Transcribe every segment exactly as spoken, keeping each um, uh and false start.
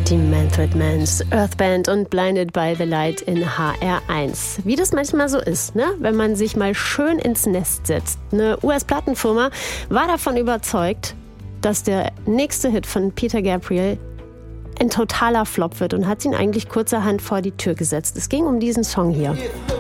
Die Manfred Manns, Earthband und Blinded by the Light in H R eins. Wie das manchmal so ist, ne? Wenn man sich mal schön ins Nest setzt. Eine U S-Plattenfirma war davon überzeugt, dass der nächste Hit von Peter Gabriel ein totaler Flop wird und hat ihn eigentlich kurzerhand vor die Tür gesetzt. Es ging um diesen Song hier.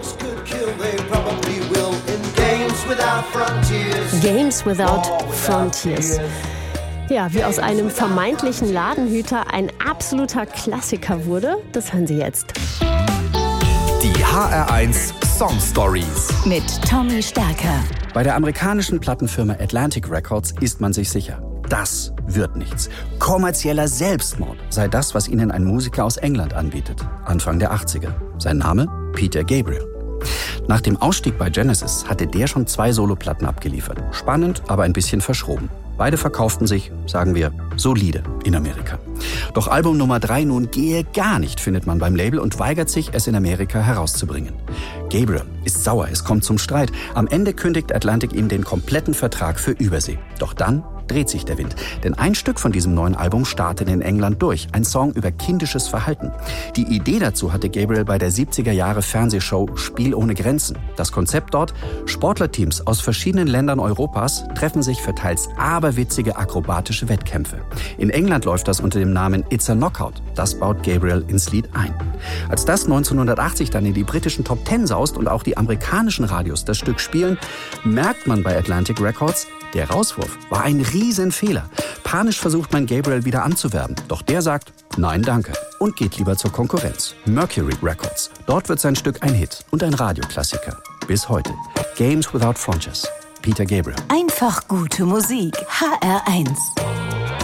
Games Without Frontiers. Ja, wie aus einem vermeintlichen Ladenhüter ein absoluter Klassiker wurde, das hören Sie jetzt. Die H R eins Song Stories mit Tommy Stärker. Bei der amerikanischen Plattenfirma Atlantic Records ist man sich sicher, das wird nichts. Kommerzieller Selbstmord sei das, was ihnen ein Musiker aus England anbietet. Anfang der achtziger. Sein Name? Peter Gabriel. Nach dem Ausstieg bei Genesis hatte der schon zwei Soloplatten abgeliefert. Spannend, aber ein bisschen verschroben. Beide verkauften sich, sagen wir, solide in Amerika. Doch Album Nummer drei nun gehe gar nicht, findet man beim Label und weigert sich, es in Amerika herauszubringen. Gabriel ist sauer, es kommt zum Streit. Am Ende kündigt Atlantic ihm den kompletten Vertrag für Übersee. Doch dann dreht sich der Wind. Denn ein Stück von diesem neuen Album startet in England durch. Ein Song über kindisches Verhalten. Die Idee dazu hatte Gabriel bei der siebziger Jahre Fernsehshow Spiel ohne Grenzen. Das Konzept dort: Sportlerteams aus verschiedenen Ländern Europas treffen sich für teils aberwitzige akrobatische Wettkämpfe. In England läuft das unter dem Namen It's a Knockout. Das baut Gabriel ins Lied ein. Als das neunzehnhundertachtzig dann in die britischen Top Ten saust und auch die amerikanischen Radios das Stück spielen, merkt man bei Atlantic Records, der Rauswurf war ein Riesenfehler. Panisch versucht man Gabriel wieder anzuwerben. Doch der sagt, nein danke, und geht lieber zur Konkurrenz. Mercury Records. Dort wird sein Stück ein Hit und ein Radioklassiker. Bis heute. Games Without Frontiers. Peter Gabriel. Einfach gute Musik. H R eins.